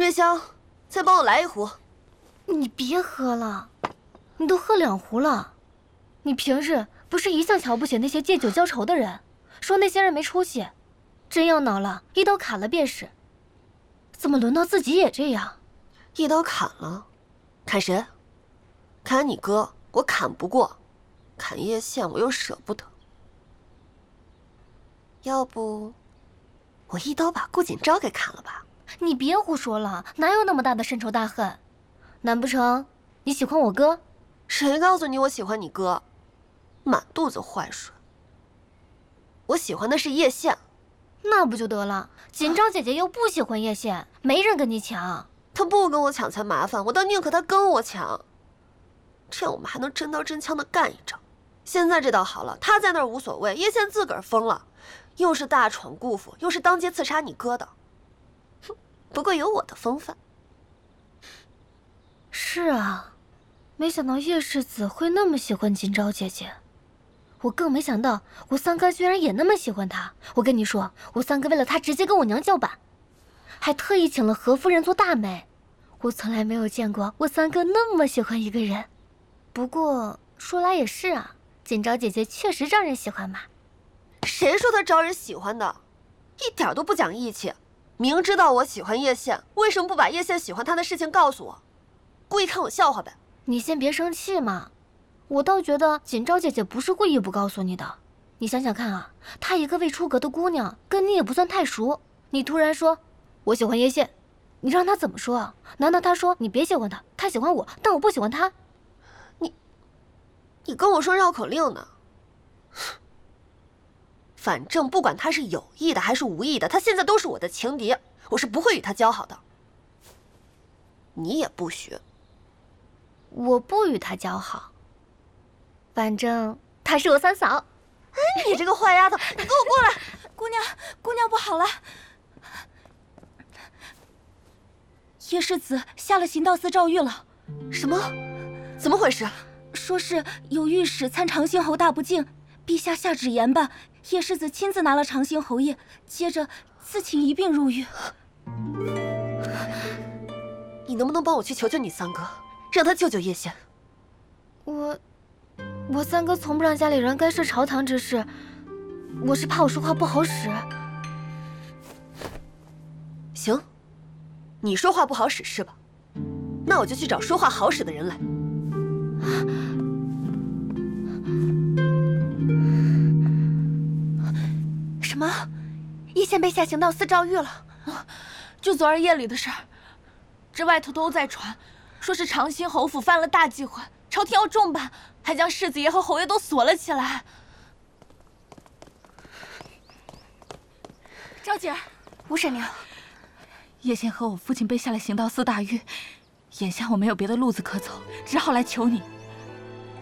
瑞香，再帮我来一壶。 你别喝了，你都喝2壶了。你平日不是一向瞧不起那些借酒浇愁的人，说那些人没出息，真要恼了，一刀砍了便是。怎么轮到自己也这样？ 一刀砍了，砍谁？砍你哥，我砍不过；砍叶县，我又舍不得。要不，我一刀把顾锦昭给砍了吧？ 你别胡说了，哪有那么大的深仇大恨？难不成你喜欢我哥？ 谁告诉你我喜欢你哥？满肚子坏水。我喜欢的是叶县。 那不就得了？锦昭姐姐又不喜欢叶县，没人跟你抢。 他不跟我抢才麻烦，我倒宁可他跟我抢，这样我们还能真刀真枪的干一仗。现在这倒好了，他在那儿无所谓，叶县自个儿疯了，又是大闯姑父，又是当街刺杀你哥的。哼，不过有我的风范。 是啊，没想到叶世子会那么喜欢锦昭姐姐，我更没想到我三哥居然也那么喜欢她。我跟你说，我三哥为了她直接跟我娘叫板，还特意请了何夫人做大媒。我从来没有见过我三哥那么喜欢一个人。不过说来也是啊，锦昭姐姐确实招人喜欢嘛。 谁说她招人喜欢的？一点都不讲义气。明知道我喜欢叶县，为什么不把叶县喜欢她的事情告诉我？故意看我笑话呗？ 你先别生气嘛，我倒觉得锦昭姐姐不是故意不告诉你的。你想想看啊，她一个未出阁的姑娘，跟你也不算太熟，你突然说我喜欢叶县，你让她怎么说啊？难道她说你别喜欢她，她喜欢我，但我不喜欢她？ 你跟我说绕口令呢？反正不管他是有意的还是无意的，他现在都是我的情敌，我是不会与他交好的。你也不许。 我不与她交好，反正她是我三嫂。 哎，你这个坏丫头，你给我过来！ 姑娘不好了，叶世子下了行道寺诏狱了。 什么？怎么回事？ 说是有御史参长兴侯大不敬，陛下下旨严办，叶世子亲自拿了长兴侯爷，接着自请一并入狱。 你能不能帮我去求求你三哥，让他救救叶县？ 我三哥从不让家里人干涉朝堂之事，我是怕我说话不好使。 行，你说话不好使是吧？那我就去找说话好使的人来。 什么？叶县被下行道寺诏狱了？ 就昨儿夜里的事儿，这外头都在传，说是长兴侯府犯了大忌讳，朝廷要重办，还将世子爷和侯爷都锁了起来。 昭姐儿， 吴婶娘，叶县和我父亲被下了行道寺大狱，眼下我没有别的路子可走，只好来求你。